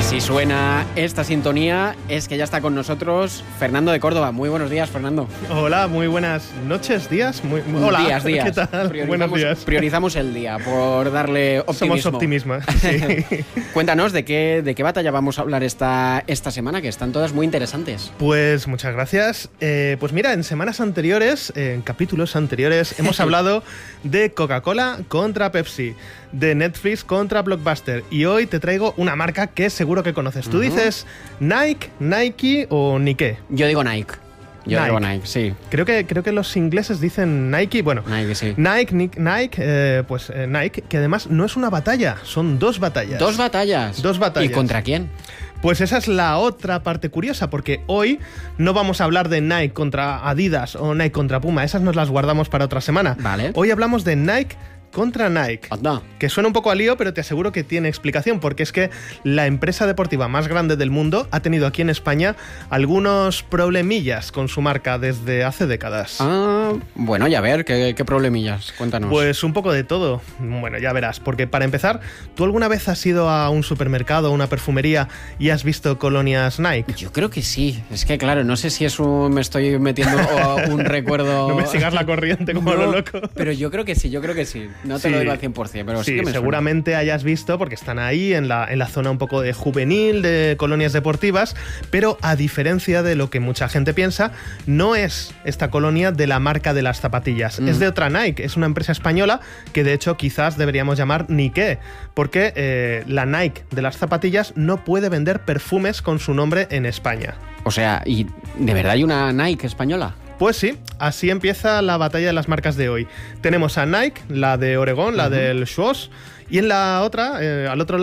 Si suena esta sintonía es que ya está con nosotros Fernando de Córdoba. Muy buenos días, Fernando. Hola, muy buenas noches, días. Hola, días. ¿Qué tal? Buenos días. Priorizamos el día por darle optimismo. Somos optimistas. Sí. Cuéntanos de qué batalla vamos a hablar esta semana, que están todas muy interesantes. Pues muchas gracias. Pues mira, en semanas anteriores, en capítulos anteriores, hemos hablado de Coca-Cola contra Pepsi, de Netflix contra Blockbuster, y hoy te traigo una marca que seguro que conoces. ¿Tú dices Nike, Nike o Nike? Yo digo Nike. Digo Nike, sí. Creo que los ingleses dicen Nike. Bueno, Nike, sí. Nike, Nike, que además no es una batalla, son dos batallas. ¿Dos batallas? Dos batallas. ¿Y contra quién? Pues esa es la otra parte curiosa, porque hoy no vamos a hablar de Nike contra Adidas o Nike contra Puma, esas nos las guardamos para otra semana. Vale. Hoy hablamos de Nike contra Nike, que suena un poco a lío, pero te aseguro que tiene explicación, porque es que la empresa deportiva más grande del mundo ha tenido aquí en España algunos problemillas con su marca desde hace décadas. Bueno, ya ver, ¿qué problemillas? Cuéntanos. Pues un poco de todo. Bueno, ya verás, porque para empezar, ¿tú alguna vez has ido a un supermercado o una perfumería y has visto colonias Nike? Yo creo que sí. Es que claro, no sé si me estoy metiendo un recuerdo... No me sigas la corriente como lo loco. Pero yo creo que sí. No te lo digo al 100%, pero sí que me seguramente suena. Hayas visto, porque están ahí en la zona un poco de juvenil, de colonias deportivas, pero a diferencia de lo que mucha gente piensa, no es esta colonia de la marca de las zapatillas, es de otra Nike, es una empresa española que de hecho quizás deberíamos llamar Nike, porque la Nike de las zapatillas no puede vender perfumes con su nombre en España. O sea, ¿y de verdad hay una Nike española? Pues sí, así empieza la batalla de las marcas de hoy. Tenemos a Nike, la de Oregón, la del Schwarz, y en la otra, al otro lado,